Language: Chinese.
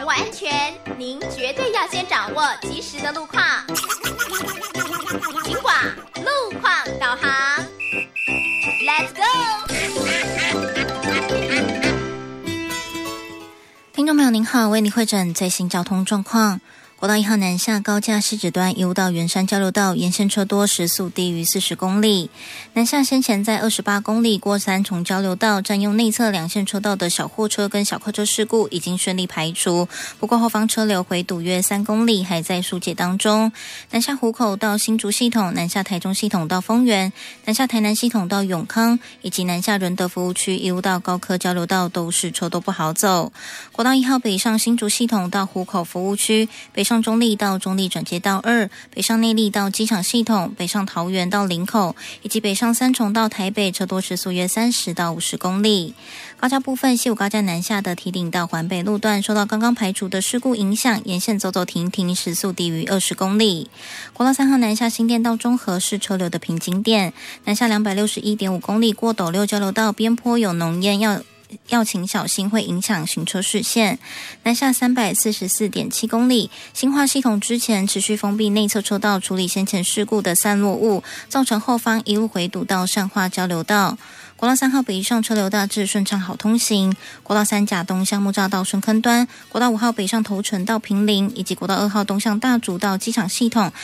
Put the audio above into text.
握安全，您绝对要先掌握及时的路况。警广路况导航 ，Let's go！ 听众朋友您好，为您汇诊最新交通状况。国道1号南下高架西指端一路到圆山交流道，沿线车多，时速低于40公里。南下先前在28公里过三重交流道，占用内侧两线车道的小货车跟小客车事故已经顺利排除，不过后方车流回堵约3公里，还在疏解当中。南下湖口到新竹系统，南下台中系统到丰原，南下台南系统到永康，以及南下仁德服务区一路到高科交流道都是车多不好走。国道1号北上新竹系统到湖口服务区，北上中立到中立转接道2，北上内壢到机场系统，北上桃园到林口，以及北上三重到台北，车多时速约30到50公里。高架部分，西武高架南下的堤顶到环北路段，受到刚刚排除的事故影响，沿线走走停停，时速低于20公里。国道3号南下新店到中和是车流的瓶颈点，南下261.5公里过斗六交流道边坡有浓烟，要请小心，会影响行车视线。南下344.7公里，新化系统之前持续封闭内侧车道，处理先前事故的散落物，造成后方一路回堵到善化交流道。国道3号北上车流大致顺畅好通行，国道3甲东向木栅到深坑端，国道5号北上头城到平林，以及国道2号东向大竹到机场系统